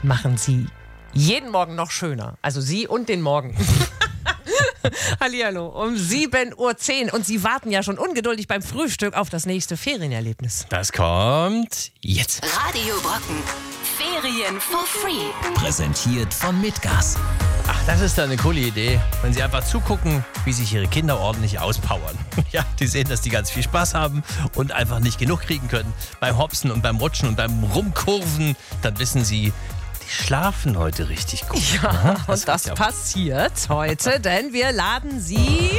machen Sie jeden Morgen noch schöner. Also Sie und den Morgen. Hallihallo, um 7:10 Uhr. Und Sie warten ja schon ungeduldig beim Frühstück auf das nächste Ferienerlebnis. Das kommt jetzt. Radio Brocken. Ferien for free. Präsentiert von Mitgas. Ach, das ist dann eine coole Idee, wenn Sie einfach zugucken, wie sich Ihre Kinder ordentlich auspowern. Ja, die sehen, dass die ganz viel Spaß haben und einfach nicht genug kriegen können beim Hopsen und beim Rutschen und beim Rumkurven. Dann wissen Sie, die schlafen heute richtig gut. Ja, und das passiert heute, denn wir laden Sie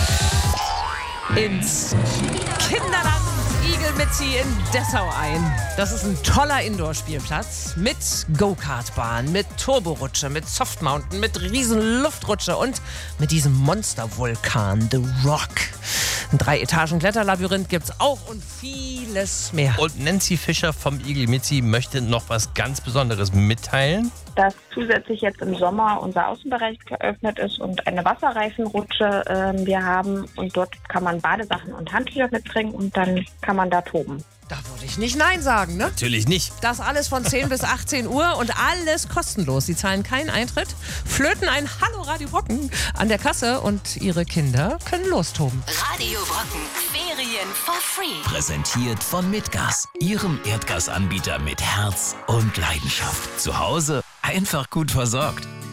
ins Kinderland Igelmitzi in Dessau ein. Das ist ein toller Indoor-Spielplatz mit Go-Kart-Bahn, mit Turborutsche, mit Softmountain, mit riesen Luftrutsche und mit diesem Monstervulkan, The Rock. Ein 3-Etagen-Kletterlabyrinth gibt's auch und vieles mehr. Und Nancy Fischer vom Igelmitzi möchte noch was ganz Besonderes mitteilen. Dass zusätzlich jetzt im Sommer unser Außenbereich geöffnet ist und eine Wasserreifenrutsche wir haben. Und dort kann man Badesachen und Handtücher mitbringen und dann kann man da toben. Da würde ich nicht Nein sagen, ne? Natürlich nicht. Das alles von 10 bis 18 Uhr und alles kostenlos. Sie zahlen keinen Eintritt, flöten ein Hallo Radio Brocken an der Kasse und Ihre Kinder können lostoben. Radio Brocken. Ferien for free. Präsentiert von Mitgas. Ihrem Erdgasanbieter mit Herz und Leidenschaft. Zu Hause einfach gut versorgt.